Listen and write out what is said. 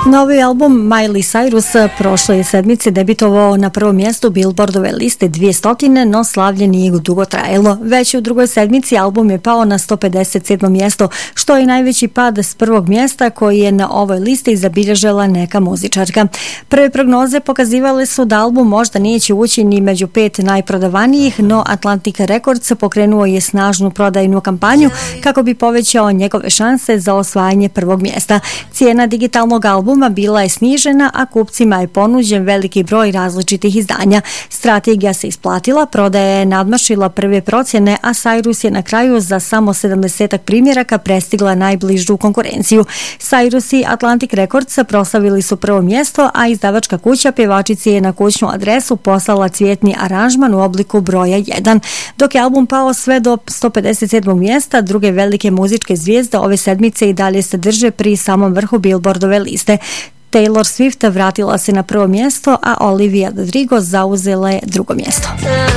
Novi album Miley Cyrus prošle je sedmice debitovao na prvom mjestu Billboardove liste 200, no slavlje nije dugo trajalo. Već u drugoj sedmici album je pao na 157. mjesto, što je najveći pad s prvog mjesta koji je na ovoj listi zabilježila neka muzičarka. Prve prognoze pokazivale su da album možda neće ući ni među 5 najprodavanijih, no Atlantic Records pokrenuo je snažnu prodajnu kampanju kako bi povećao njegove šanse za osvajanje prvog mjesta. Cijena digitalnog albuma bila je snižena, a kupcima je ponuđen veliki broj različitih izdanja. Strategija se isplatila, prodaja je nadmašila prve procjene, a Cyrus je na kraju za samo 70 primjeraka prestigla najbližu konkurenciju. Cyrus i Atlantic Records proslavili su prvo mjesto, a izdavačka kuća pjevačici je na kućnu adresu poslala cvjetni aranžman u obliku broja 1. Dok je album pao sve do 157. mjesta, druge velike muzičke zvijezde ove sedmice i dalje se drže pri samom vrhu Billboardove liste. Taylor Swift vratila se na prvo mjesto, a Olivia Rodrigo zauzela je drugo mjesto.